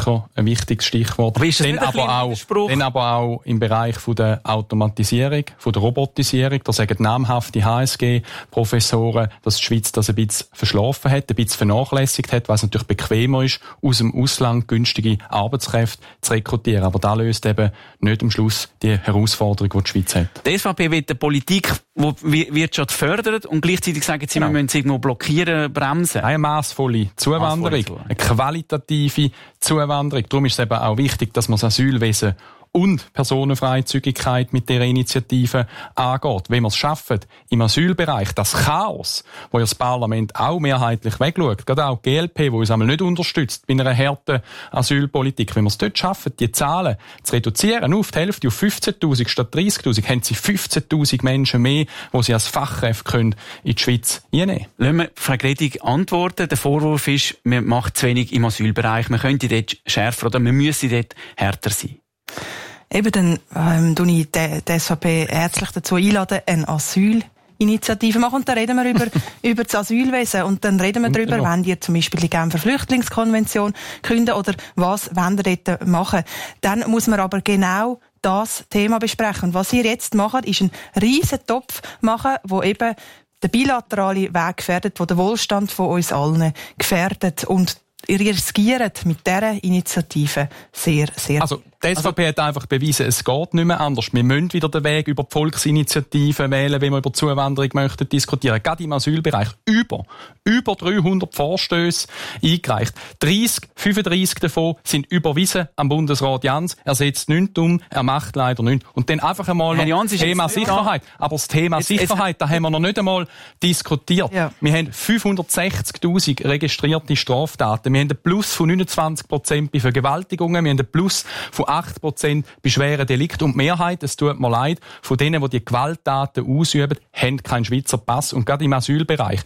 sicher ein wichtiges Stichwort. Dann aber auch im Bereich der Automatisierung, von der Robotisierung. Da sagen namhafte HSG-Professoren, dass die Schweiz das ein bisschen verschlafen hat, ein bisschen vernachlässigt hat, weil es natürlich bequemer ist, aus dem Ausland günstige Arbeitskräfte zu rekrutieren. Aber das löst eben nicht am Schluss die Herausforderung, die die Schweiz hat. Die SVP will eine Politik, die Wirtschaft fördert und gleichzeitig sagen sie, wir müssen sie irgendwo blockieren, bremsen. Eine massvolle Zuwanderung, eine qualitative Zuwanderung. Darum ist es eben auch wichtig, dass man das Asylwesen und Personenfreizügigkeit mit dieser Initiative angeht. Wenn wir es schaffen, im Asylbereich das Chaos, wo ja das Parlament auch mehrheitlich wegschaut, gerade auch die GLP, wo uns einmal nicht unterstützt bei einer harten Asylpolitik, wenn wir es dort schaffen, die Zahlen zu reduzieren, nur auf die Hälfte, auf 15'000 statt 30'000, haben sie 15'000 Menschen mehr, die sie als Fachkräfte können in die Schweiz einnehmen. Lassen wir Frau Gredig antworten. Der Vorwurf ist, man macht zu wenig im Asylbereich. Man könnte dort schärfer oder man müsse dort härter sein. Eben, dann tue ich die SVP herzlich dazu einladen, eine Asylinitiative machen. Und dann reden wir über das Asylwesen. Und dann reden wir darüber, wenn ihr zum Beispiel die Genfer Flüchtlingskonvention künden oder was wollt ihr dort machen. Dann muss man aber genau das Thema besprechen. Und was ihr jetzt macht, ist einen riesen Topf machen, wo eben der bilaterale Weg gefährdet, wo der Wohlstand von uns allen gefährdet. Und ihr riskiert mit dieser Initiative sehr, sehr. Also, die SVP hat einfach bewiesen, es geht nicht mehr anders. Wir müssen wieder den Weg über die Volksinitiative wählen, wenn wir über Zuwanderung möchten diskutieren. Gerade im Asylbereich über 300 Vorstöße eingereicht. 35 davon sind überwiesen am Bundesrat Jans. Er setzt nichts um, er macht leider nichts. Und dann einfach einmal noch das Thema Sicherheit. Aber das Thema Sicherheit, da haben wir noch nicht einmal diskutiert. Ja. Wir haben 560'000 registrierte Straftaten. Wir haben einen Plus von 29% bei Vergewaltigungen. Wir haben einen Plus von 8% bei schweren Delikten. Und die Mehrheit, es tut mir leid, von denen, die Gewalttaten ausüben, haben keinen Schweizer Pass. Und gerade im Asylbereich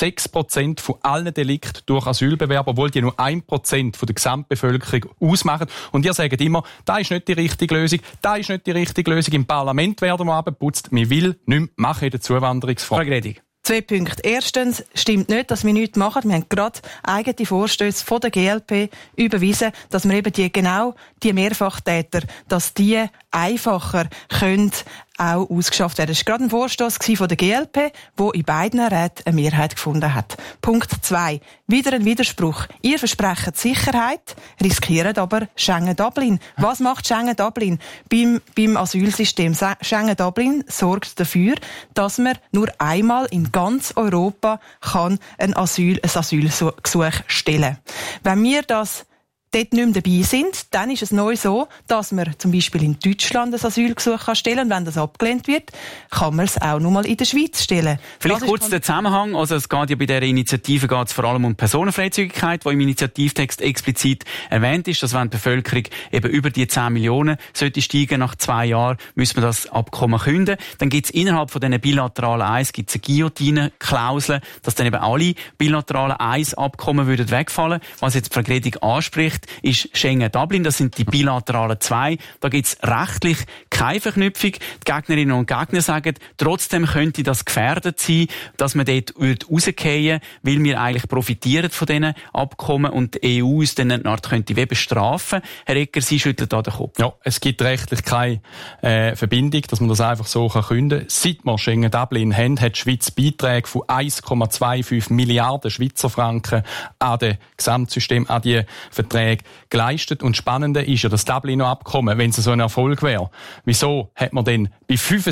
6% von allen Delikten durch Asylbewerber, obwohl die nur 1% von der Gesamtbevölkerung ausmachen. Und ihr sagt immer, das ist nicht die richtige Lösung, das ist nicht die richtige Lösung. Im Parlament werden wir abgeputzt. Wir will nicht mehr machen in der Zuwanderungsfrage. Frau Gredig. 2 Punkte. Erstens stimmt nicht, dass wir nichts machen. Wir haben gerade eigene Vorstöße von der GLP überwiesen, dass wir eben die Mehrfachtäter, dass die einfacher können auch ausgeschafft werden. Das war gerade ein Vorstoss von der GLP, der in beiden Räten eine Mehrheit gefunden hat. Punkt 2. Wieder ein Widerspruch. Ihr versprecht Sicherheit, riskiert aber Schengen-Dublin. Was macht Schengen-Dublin beim Asylsystem? Schengen-Dublin sorgt dafür, dass man nur einmal in ganz Europa kann ein Asylgesuch stellen. Wenn wir das dort nicht mehr dabei sind, dann ist es neu so, dass man zum Beispiel in Deutschland ein Asylgesuch stellen kann. Und wenn das abgelehnt wird, kann man es auch noch mal in der Schweiz stellen. Vielleicht kurz den Zusammenhang. Also es geht ja bei dieser Initiative vor allem um Personenfreizügigkeit, die im Initiativtext explizit erwähnt ist, dass wenn die Bevölkerung eben über die 10 Millionen sollte steigen nach 2 Jahren, müssen wir das Abkommen künden. Dann gibt es innerhalb von diesen bilateralen Eis eine Guillotine-Klausel, dass dann eben alle bilateralen Eis-Abkommen würden wegfallen. Was jetzt Frau Gredig anspricht, ist Schengen-Dublin. Das sind die bilateralen 2. Da gibt es rechtlich keine Verknüpfung. Die Gegnerinnen und Gegner sagen, trotzdem könnte das gefährdet sein, dass man dort rausgehen, weil wir eigentlich profitieren von diesen Abkommen und die EU uns dann eine Art könnte bestrafen. Herr Egger, Sie schütteln da den Kopf. Ja, es gibt rechtlich keine Verbindung, dass man das einfach so künden kann. Seit wir Schengen-Dublin haben, hat die Schweiz Beiträge von 1,25 Milliarden Schweizer Franken an das Gesamtsystem, an die Verträge geleistet. Und das Spannende ist ja das Dubliner Abkommen, wenn es so ein Erfolg wäre. Wieso hat man denn bei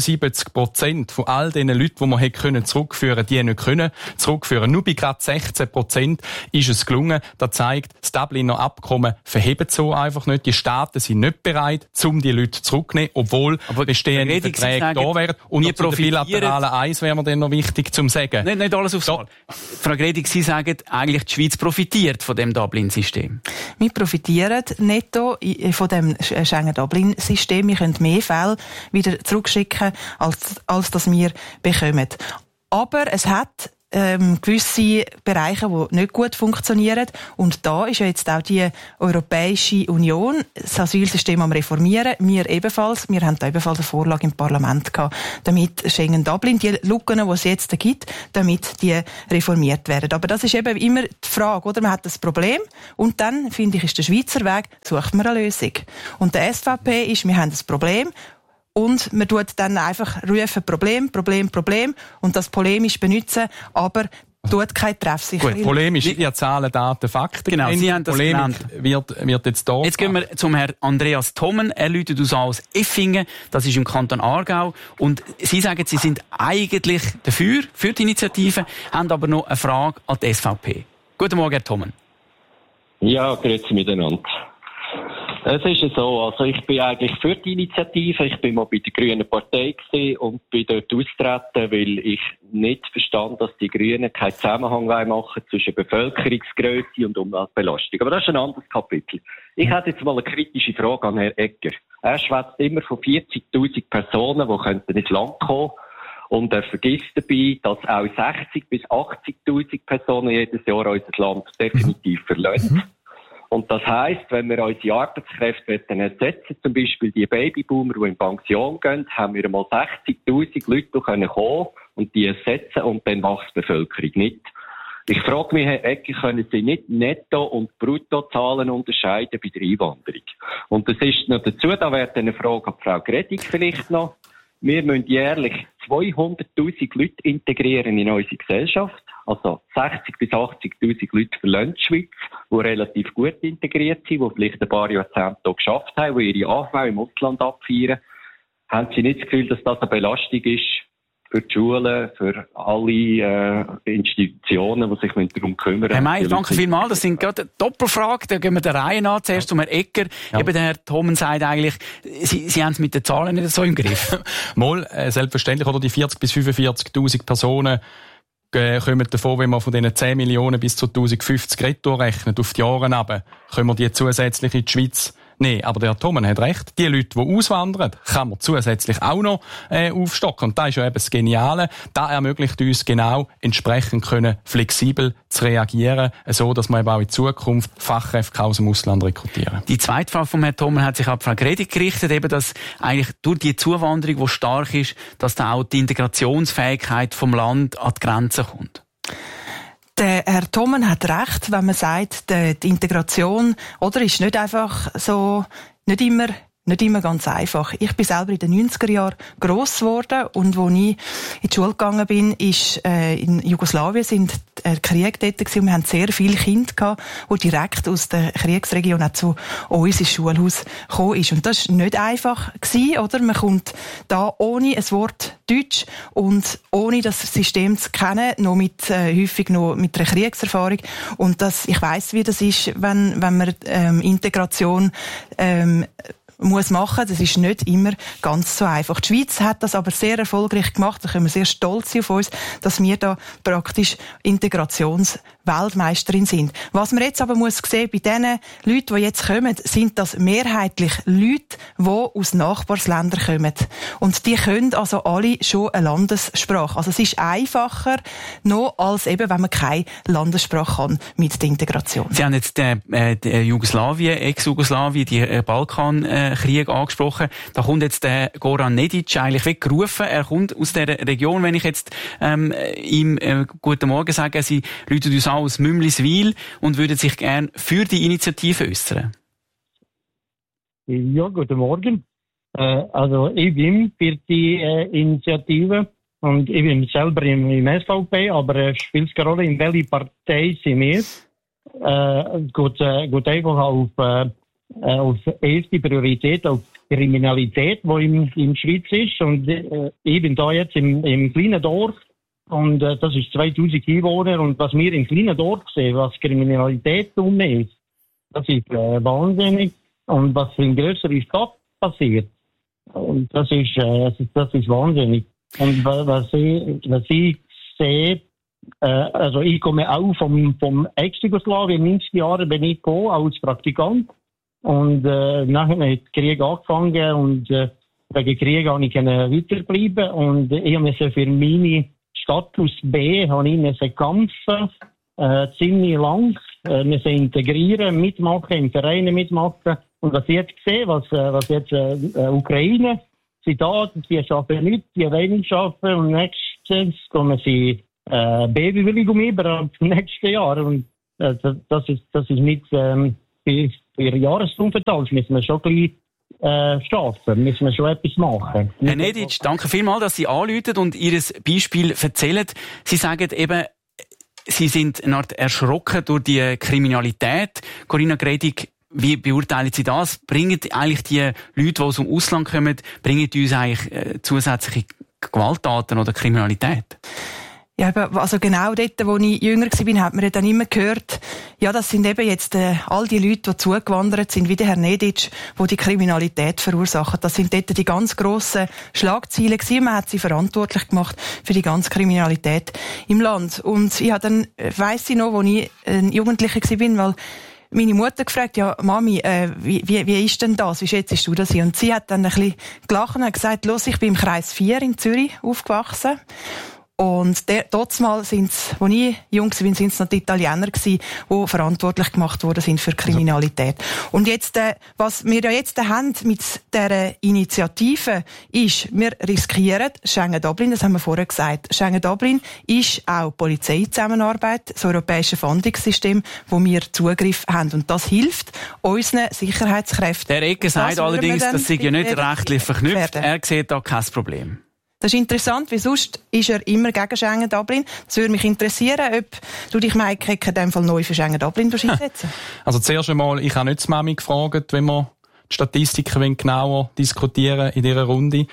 75% von all den Leuten, die man hätte zurückführen, die nicht können zurückführen? Nur bei gerade 16% ist es gelungen. Das zeigt, das Dubliner Abkommen verhebt so einfach nicht. Die Staaten sind nicht bereit, um die Leute zurückzunehmen, obwohl bestehende Verträge da wären. Und zu den bilateralen Eins wäre mir dann noch wichtig zu sagen. Nicht alles aufs Mal. Frau Gredig, Sie sagen, eigentlich die Schweiz profitiert von dem Dublin-System. Wir profitieren netto von dem Schengen-Dublin-System. Wir können mehr Fälle wieder zurückschicken, als dass wir bekommen. Aber es hat gewisse Bereiche, die nicht gut funktionieren. Und da ist ja jetzt auch die Europäische Union das Asylsystem am Reformieren. Wir ebenfalls. Wir haben da ebenfalls eine Vorlage im Parlament gehabt, damit Schengen-Dublin, die Lücken, die es jetzt gibt, damit die reformiert werden. Aber das ist eben immer die Frage, oder? Man hat das Problem und dann, finde ich, ist der Schweizer Weg, sucht man eine Lösung. Und der SVP ist, wir haben das Problem und man tut dann einfach rufen, Problem und das polemisch benutzen, aber tut keine Treffsicherheit. Gut, polemisch, ja, Zahlen, Daten, Fakten. Genau, Sie haben das genannt. Wird jetzt da. Jetzt gehen wir zum Herrn Andreas Thommen. Er läutet aus Effingen. Das ist im Kanton Aargau. Und Sie sagen, Sie sind eigentlich dafür, für die Initiative, haben aber noch eine Frage an die SVP. Guten Morgen, Herr Thommen. Ja, grüezi miteinander. Es ist ja so, also ich bin eigentlich für die Initiative. Ich bin mal bei der Grünen Partei gewesen und bin dort austreten, weil ich nicht verstand, dass die Grünen keinen Zusammenhang machen zwischen Bevölkerungsgröße und Umweltbelastung. Aber das ist ein anderes Kapitel. Ich hätte jetzt mal eine kritische Frage an Herrn Egger. Er schwätzt immer von 40'000 Personen, die könnten ins Land kommen. Und er vergisst dabei, dass auch 60'000 bis 80'000 Personen jedes Jahr unser Land definitiv verlassen. Und das heisst, wenn wir unsere Arbeitskräfte ersetzen, zum Beispiel die Babyboomer, die in Pension gehen, haben wir mal 60'000 Leute, die kommen können und die ersetzen und dann wächst die Bevölkerung nicht. Ich frage mich, Herr Egger, können Sie nicht Netto- und Bruttozahlen unterscheiden bei der Einwanderung? Und das ist noch dazu, da wäre eine Frage an Frau Gredig vielleicht noch. Wir müssen jährlich 200'000 Leute integrieren in unsere Gesellschaft. Also 60'000 bis 80'000 Leute verlassen die Schweiz, die relativ gut integriert sind, die vielleicht ein paar Jahrzehnte hier geschafft haben, die ihre Anfälle im Ausland abfeiern. Haben Sie nicht das Gefühl, dass das eine Belastung ist für die Schulen, für alle Institutionen, die sich darum kümmern? Herr Meier, danke vielmals. Das sind gerade Doppelfragen. Da gehen wir der Reihe nach. Zuerst zum Herrn Egger. Ja. Eben der Herr Thommen sagt eigentlich, Sie haben es mit den Zahlen nicht so im Griff. Mal, selbstverständlich, oder die 40.000 bis 45'000 Personen kommen davon, wenn man von diesen 10 Millionen bis zu 1050 Retour rechnet, auf die Jahre runter, können wir die zusätzlich in die Schweiz nehmen. Aber der Herr Thommen hat recht. Die Leute, die auswandern, kann man zusätzlich auch noch aufstocken. Und das ist ja eben das Geniale. Das ermöglicht uns genau, entsprechend können flexibel zu reagieren, so dass wir eben auch in Zukunft Fachkräfte aus dem Ausland rekrutieren. Die zweite Frage von Herrn Thommen hat sich an Frau Gredig gerichtet, eben, dass eigentlich durch die Zuwanderung, die stark ist, dass da auch die Integrationsfähigkeit vom Land an die Grenze kommt. Der Herr Thommen hat recht, wenn man sagt, die Integration, oder, ist nicht einfach so, nicht immer ganz einfach. Ich bin selber in den 90er Jahren gross geworden und als ich in die Schule gegangen bin, ist in Jugoslawien sind Krieg dort gewesen und wir haben sehr viele Kinder gehabt, die direkt aus der Kriegsregion auch zu uns ins Schulhaus gekommen ist. Und das war nicht einfach gewesen, oder? Man kommt da ohne ein Wort Deutsch und ohne das System zu kennen, noch häufig noch mit einer Kriegserfahrung. Und ich weiss, wie das ist, wenn man Integration muss machen. Das ist nicht immer ganz so einfach. Die Schweiz hat das aber sehr erfolgreich gemacht. Da können wir sehr stolz sein auf uns, dass wir da praktisch Integrationsweltmeisterin sind. Was man jetzt aber muss sehen, bei diesen Leuten, die jetzt kommen, sind das mehrheitlich Leute, die aus Nachbarländern kommen. Und die können also alle schon eine Landessprache. Also es ist einfacher noch, als eben, wenn man keine Landessprache kann mit der Integration. Sie haben jetzt Jugoslawien, Ex-Jugoslawien, die Balkankrieg angesprochen. Da kommt jetzt der Goran Nedic eigentlich weggerufen. Er kommt aus der Region, wenn ich jetzt ihm guten Morgen sage. Sie rufen uns an aus Mümliswil und würden sich gerne für die Initiative äußern. Ja, guten Morgen. Also ich bin für die Initiative und ich bin selber im SVP, aber spielt keine Rolle, in welche Partei sind wir. Geht einfach auf erste Priorität, auf Kriminalität, die in Schweiz ist. Und ich bin da jetzt im kleinen Dorf und das ist 2000 Einwohner. Und was wir im kleinen Dorf sehen, was Kriminalität ist, das ist wahnsinnig. Und was in größerer Stadt passiert, und das ist wahnsinnig. Und was ich sehe, also ich komme auch vom Ex-Jugoslawien, in 90 Jahren bin ich gekommen als Praktikant. Und nachher hat der Krieg angefangen und wegen Krieg habe ich weiterbleiben und ich musste für meine Status B habe ich müssen kämpfen, ziemlich lang. Wir müssen integrieren, mitmachen, in Vereinen mitmachen. Und was ich jetzt sehe, was jetzt Ukraine, sie da, die arbeiten nicht, die wollen arbeiten und nächstes kommen sie B-Bewilligung über ab nächsten Jahr. Und das ist nicht für Jahresaufenthalt, müssen wir schon gleich strafen, müssen wir schon etwas machen. Herr Nedic, danke vielmals, dass Sie anrufen und Ihr Beispiel erzählen. Sie sagen eben, Sie sind eine Art erschrocken durch die Kriminalität. Corinna Gredig, wie beurteilen Sie das? Bringen eigentlich die Leute, die aus dem Ausland kommen, bringen uns eigentlich zusätzliche Gewalttaten oder Kriminalität? Ja, also genau dort, wo ich jünger war, hat man ja dann immer gehört, ja, das sind eben jetzt all die Leute, die zugewandert sind, wie der Herr Nedic, die die Kriminalität verursachen. Das sind dort die ganz grossen Schlagziele gewesen. Man hat sie verantwortlich gemacht für die ganze Kriminalität im Land. Und ich habe dann, weiss ich noch, wo ich ein Jugendlicher war, weil meine Mutter gefragt, ja, Mami, wie ist denn das? Wie schätzt du das hier? Und sie hat dann ein bisschen gelacht und hat gesagt, los, ich bin im Kreis 4 in Zürich aufgewachsen. Und dort mal sind's, als ich jung war, sind's noch die Italiener gewesen, die verantwortlich gemacht worden sind für Kriminalität. Und jetzt, was wir ja jetzt haben mit dieser Initiative, ist, wir riskieren Schengen-Dublin, das haben wir vorher gesagt. Schengen-Dublin ist auch Polizeizusammenarbeit, das europäische Fahndungssystem, wo wir Zugriff haben. Und das hilft unseren Sicherheitskräften. Der Ecke sagt allerdings, das sei ja nicht rechtlich verknüpft. Er sieht da kein Problem. Das ist interessant, weil sonst ist er immer gegen Schengen-Dublin. Das würde mich interessieren, ob du dich, Mike Hecker, in dem Fall neu für Schengen-Dublin einsetzen. Also zuerst einmal, ich habe nicht die Mami gefragt, wenn wir die Statistiken genauer diskutieren in dieser Runde.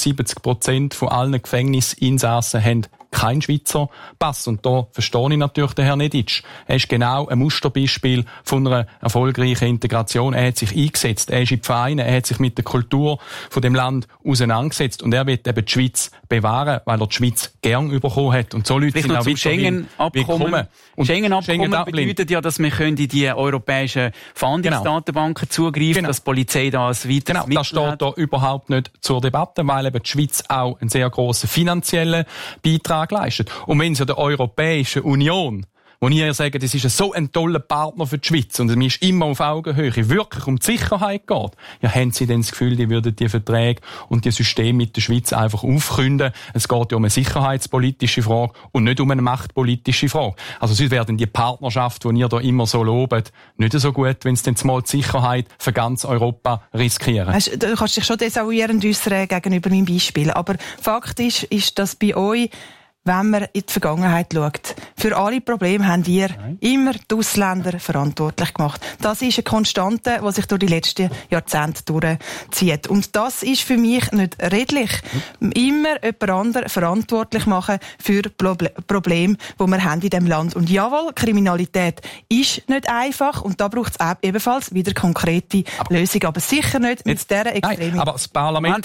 75% von allen Gefängnisinsassen haben kein Schweizer Pass. Und da verstehe ich natürlich den Herrn Nedic. Er ist genau ein Musterbeispiel von einer erfolgreichen Integration. Er hat sich eingesetzt, er ist in die Vereine, er hat sich mit der Kultur von dem Land auseinandergesetzt und er will eben die Schweiz bewahren, weil er die Schweiz gern bekommen hat. Und so Leute sind auch weiterhin willkommen. Schengen-Abkommen bedeutet ja, dass wir in die europäischen Fahndungsdatenbanken zugreifen, dass die Polizei da ein weiteres das steht da überhaupt nicht zur Debatte, weil eben die Schweiz auch einen sehr grossen finanziellen Beitrag leistet. Und wenn es ja der Europäischen Union, wo ihr sagt, das ist so ein toller Partner für die Schweiz und es ist immer auf Augenhöhe, wirklich um die Sicherheit geht, ja, haben Sie denn das Gefühl, die würden die Verträge und die Systeme mit der Schweiz einfach aufkünden? Es geht ja um eine sicherheitspolitische Frage und nicht um eine machtpolitische Frage. Also sonst werden die Partnerschaft, die ihr da immer so lobt, nicht so gut, wenn es dann mal die Sicherheit für ganz Europa riskieren. Du kannst dich schon desavouieren und äußern gegenüber meinem Beispiel. Aber Fakt ist, dass bei euch, wenn man in die Vergangenheit schaut, für alle Probleme haben ihr immer die Ausländer verantwortlich gemacht. Das ist eine Konstante, die sich durch die letzten Jahrzehnte durchzieht. Und das ist für mich nicht redlich. Immer jemand anderen verantwortlich machen für Probleme, die wir haben in diesem Land. Und jawohl, Kriminalität ist nicht einfach und da braucht es ebenfalls wieder konkrete Lösungen. Aber sicher nicht mit dieser Extremen. Aber das Parlament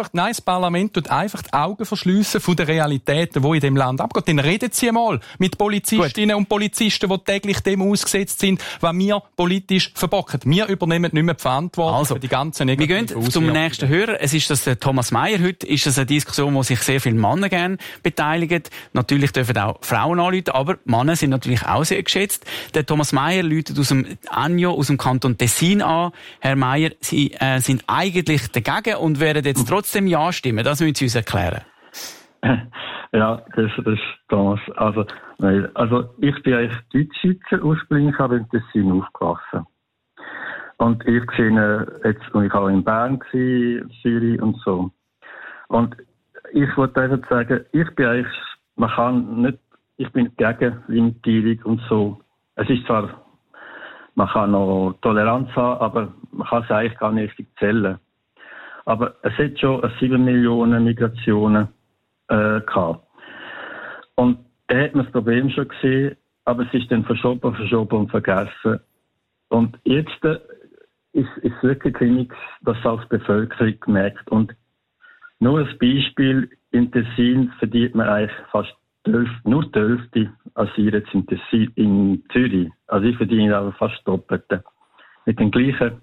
tut einfach die Augen verschliessen von den Realitäten, die in dem Land abgeht. Dann reden Sie mal mit Polizistinnen und Polizisten, die täglich dem ausgesetzt sind, was wir politisch verbocken. Wir übernehmen nicht mehr die Verantwortung für die ganzen negativen Auswirkungen. Wir gehen zum nächsten Hörer. Es ist das Thomas Meyer. Heute ist das eine Diskussion, wo sich sehr viele Männer gerne beteiligen. Natürlich dürfen auch Frauen anrufen, aber Männer sind natürlich auch sehr geschätzt. Der Thomas Meyer ruft aus dem Anjo, aus dem Kanton Tessin an. Herr Meyer, Sie sind eigentlich dagegen und werden jetzt trotzdem Ja stimmen. Das müssen Sie uns erklären. Ja, das ist Thomas. Also ich bin eigentlich Deutschschweizer ursprünglich, aber in Tessin aufgewachsen. Und ich sehe jetzt, und ich war auch in Bern, Zürich und so. Und ich wollte einfach sagen, ich bin gegen Limitierung und so. Es ist zwar, man kann noch Toleranz haben, aber man kann es eigentlich gar nicht richtig zählen. Aber es hat schon 7 Millionen Migrationen gehabt. Und da hat man das Problem schon gesehen, aber es ist dann verschoben und vergessen. Und jetzt ist wirklich nichts, das auch die Bevölkerung merkt. Und nur als Beispiel, in Tessin verdient man eigentlich fast nur die Hälfte als ihr jetzt in Zürich. Also ich verdiene aber fast Doppelte. Mit dem gleichen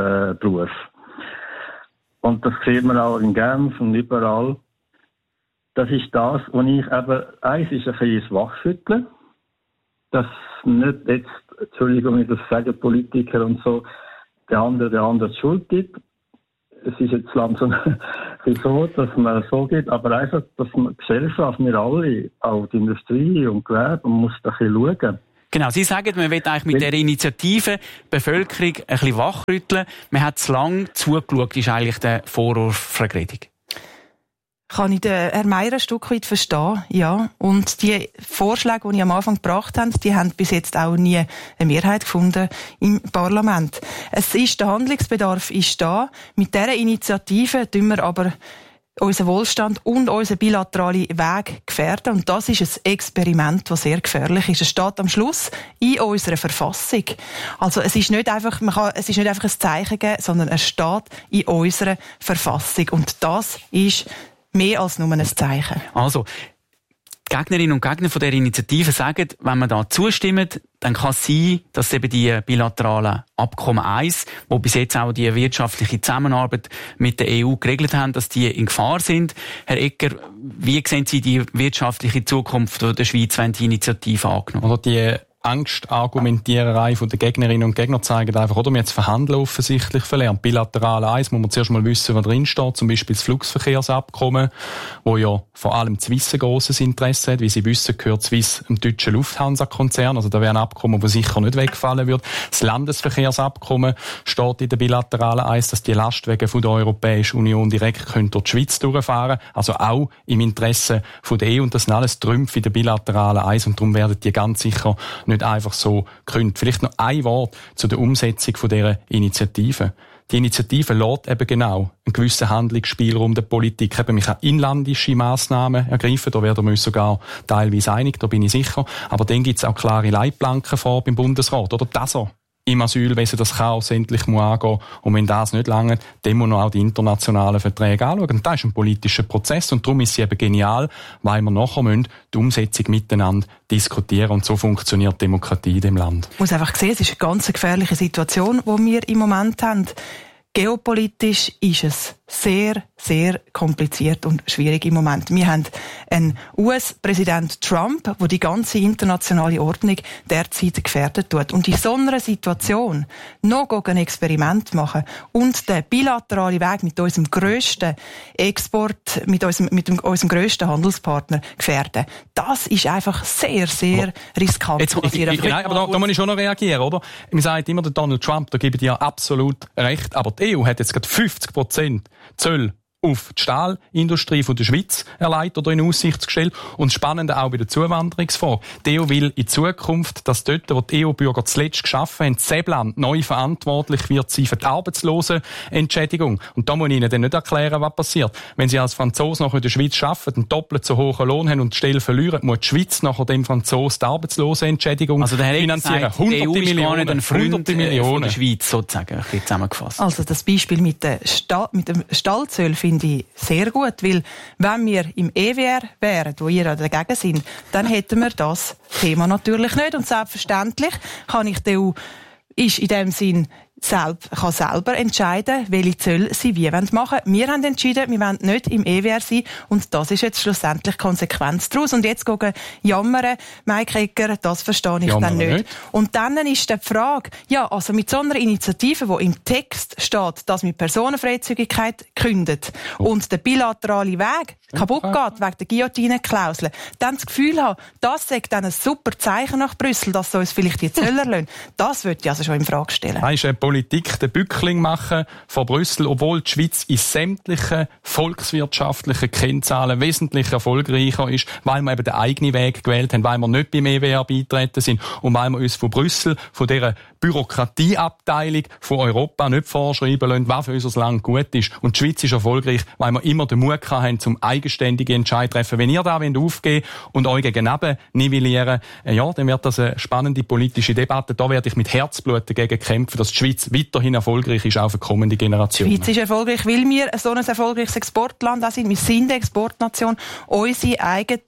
Beruf. Und das sieht man auch in Genf und überall. das ist das, wo ich eben, eins ist ein bisschen das Wachschütteln, dass nicht jetzt, Entschuldigung, ich das sage, Politiker und so, der andere die Schuld gibt. Es ist jetzt langsam so, dass man so geht, aber einfach, dass man die Gesellschaft, wir alle, auch die Industrie und Gewerbe, man muss da ein bisschen schauen. Genau, Sie sagen, man will eigentlich mit dieser Initiative die Bevölkerung ein bisschen wachrütteln. Man hat zu lange zugeschaut, ist eigentlich der Vorwurf, Frau Gredig. Kann ich den Herrn Meier ein Stück weit verstehen, ja. Und die Vorschläge, die ich am Anfang gebracht habe, die haben bis jetzt auch nie eine Mehrheit gefunden im Parlament. Der Handlungsbedarf ist da. Mit dieser Initiative tun wir aber unseren Wohlstand und unseren bilateralen Weg gefährden. Und das ist ein Experiment, das sehr gefährlich ist. Es steht am Schluss in unserer Verfassung. Also es ist nicht einfach, es ist nicht einfach ein Zeichen geben, sondern es steht in unserer Verfassung. Und das ist mehr als nur ein Zeichen. Also, die Gegnerinnen und Gegner von dieser Initiative sagen, wenn man da zustimmt, dann kann es sein, dass eben die bilateralen Abkommen 1, wo bis jetzt auch die wirtschaftliche Zusammenarbeit mit der EU geregelt haben, dass die in Gefahr sind. Herr Egger, wie sehen Sie die wirtschaftliche Zukunft der Schweiz, wenn die Initiative angenommen wird? Die Angst-Argumentiererei von den Gegnerinnen und Gegner zeigt einfach, oder? Wir haben das Verhandeln offensichtlich verlernt. Bilateral 1 muss man zuerst mal wissen, was drin steht. Zum Beispiel das Flugverkehrsabkommen, wo ja vor allem Swiss ein grosses Interesse hat. Wie Sie wissen, gehört Swiss dem deutschen Lufthansa-Konzern. Also da wäre ein Abkommen, das sicher nicht wegfallen wird. Das Landesverkehrsabkommen steht in der bilateralen 1, dass die Lastwagen von der Europäischen Union direkt durch die Schweiz durchfahren können. Also auch im Interesse von der EU. Und das sind alles Trümpfe in der bilateralen 1. Und darum werden die ganz sicher nicht einfach so gekündigt. Vielleicht noch ein Wort zu der Umsetzung von dieser Initiative. Die Initiative lässt eben genau einen gewissen Handlungsspielraum der Politik. Eben, man kann inländische Massnahmen ergreifen, da werden wir uns sogar teilweise einig, da bin ich sicher. Aber dann gibt es auch klare Leitplanken vor beim Bundesrat, oder dass er im Asylwesen das Chaos endlich angehen muss. Und wenn das nicht lange, dann muss man auch die internationalen Verträge anschauen. Und das ist ein politischer Prozess. Und darum ist sie eben genial, weil wir nachher die Umsetzung miteinander diskutieren. Und so funktioniert Demokratie in dem Land. Ich muss einfach sehen, es ist eine ganz gefährliche Situation, die wir im Moment haben. Geopolitisch ist es sehr, sehr kompliziert und schwierig im Moment. Wir haben einen US-Präsident Trump, der die ganze internationale Ordnung derzeit gefährdet tut. Und in so einer Situation noch ein Experiment machen und den bilateralen Weg mit unserem grössten Export, mit unserem grössten Handelspartner gefährden, das ist einfach sehr, sehr riskant. Nein, aber da muss ich schon noch reagieren, oder? Man sagt immer, der Donald Trump, da gebe ich dir absolut recht, aber die EU hat jetzt gerade 50% Zölle auf die Stahlindustrie von der Schweiz erleidet oder in Aussicht gestellt. Und spannend auch bei der Zuwanderungsfrage. Die EU will in Zukunft, dass dort, wo die EU-Bürger zuletzt geschaffen haben, das Seeland neu verantwortlich wird sein für die Arbeitslosenentschädigung. Und da muss ich Ihnen dann nicht erklären, was passiert. Wenn Sie als Franzose nachher in der Schweiz arbeiten, einen doppelt so hohen Lohn haben und die Stelle verlieren, muss die Schweiz nachher dem Franzosen die Arbeitslosenentschädigung finanzieren. Hunderte Millionen von der Schweiz sozusagen, ein bisschen zusammengefasst. Also das Beispiel mit dem Stallzöl finde ich sehr gut, weil wenn wir im EWR wären, wo ihr dagegen sind, dann hätten wir das Thema natürlich nicht. Und selbstverständlich kann ich die EU ist in dem Sinn kann selber entscheiden, welche Zölle sie wie machen wollen. Wir haben entschieden, wir wollen nicht im EWR sein und das ist jetzt schlussendlich Konsequenz daraus. Und jetzt gehen jammern, Mike Egger, das verstehe ich dann nicht. Und dann ist die Frage, ja, also mit so einer Initiative, wo im Text steht, dass mit Personenfreizügigkeit kündet und der bilaterale Weg kaputt geht wegen der Guillotine-Klausel, dann das Gefühl haben, das sagt dann ein super Zeichen nach Brüssel, dass sie uns vielleicht die Zölle erlassen. Das würde ich also schon in Frage stellen. Politik den Bückling machen von Brüssel, obwohl die Schweiz in sämtlichen volkswirtschaftlichen Kennzahlen wesentlich erfolgreicher ist, weil wir eben den eigenen Weg gewählt haben, weil wir nicht beim EWR beitreten sind und weil wir uns von Brüssel, von dieser Bürokratieabteilung von Europa nicht vorschreiben lassen, was für unser Land gut ist. Und die Schweiz ist erfolgreich, weil wir immer den Mut haben, zum eigenständigen Entscheid zu treffen. Wenn ihr da aufgeben und euch gegenüber nivellieren, ja, dann wird das eine spannende politische Debatte. Da werde ich mit Herzblut dagegen kämpfen, dass die Schweiz weiterhin erfolgreich ist, auch für kommende Generationen. Die Schweiz ist erfolgreich, weil wir so ein erfolgreiches Exportland sind. Wir sind eine Exportnation. Unser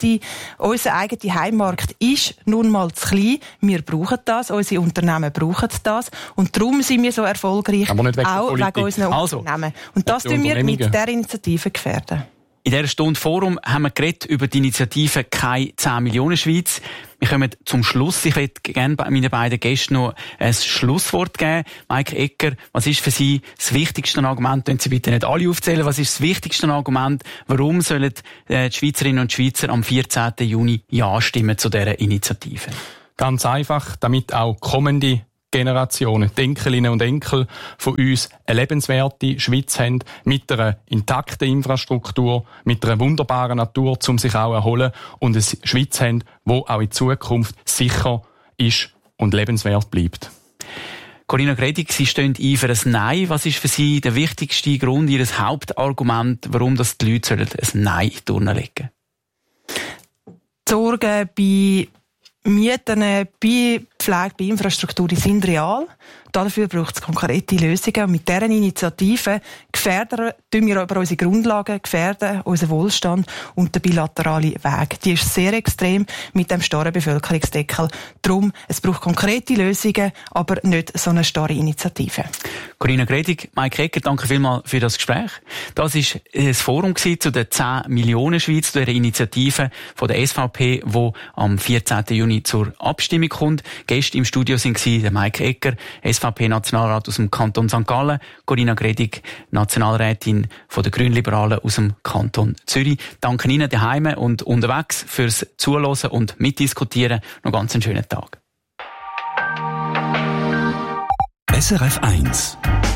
eigener Heimmarkt ist nun mal zu klein. Wir brauchen das. Unsere Unternehmen brauchen das. Und darum sind wir so erfolgreich. Aber nicht wegen auch wegen unseren Unternehmen. Und das tun wir mit dieser Initiative gefährden. In dieser Stunde Forum haben wir geredet über die Initiative «Keine 10 Millionen Schweiz». Wir kommen zum Schluss. Ich möchte gerne meinen beiden Gästen noch ein Schlusswort geben. Mike Egger, was ist für Sie das wichtigste Argument? Können Sie bitte nicht alle aufzählen. Was ist das wichtigste Argument? Warum sollen die Schweizerinnen und Schweizer am 14. Juni Ja stimmen zu dieser Initiative? Ganz einfach, damit auch kommende Generationen, die Enkelinnen und Enkel von uns eine lebenswerte Schweiz haben, mit einer intakten Infrastruktur, mit einer wunderbaren Natur, um sich auch zu erholen, und eine Schweiz haben, die auch in Zukunft sicher ist und lebenswert bleibt. Corinna Gredig, Sie stehen ein für ein Nein. Was ist für Sie der wichtigste Grund, Ihr Hauptargument, warum das die Leute ein Nein durchlegen? Die Sorgen bei Mieten, bei Pflege, bei Infrastruktur, die sind real. Dafür braucht es konkrete Lösungen. Und mit dieser Initiative gefährden wir aber unsere Grundlagen, gefährden unseren Wohlstand und den bilateralen Weg. Die ist sehr extrem mit dem starren Bevölkerungsdeckel. Darum, es braucht konkrete Lösungen, aber nicht so eine starre Initiative. Corinna Gredig, Mike Egger, danke vielmals für das Gespräch. Das war das Forum zu der 10 Millionen Schweiz, zu der Initiative von der SVP, die am 14. Juni zur Abstimmung kommt. Gäste im Studio waren der Mike Egger, SVP-Nationalrat aus dem Kanton St. Gallen, Corinna Gredig, Nationalrätin von der Grünliberalen aus dem Kanton Zürich. Danke Ihnen daheim und unterwegs fürs Zuhören und Mitdiskutieren. Noch ganz einen schönen Tag. SRF 1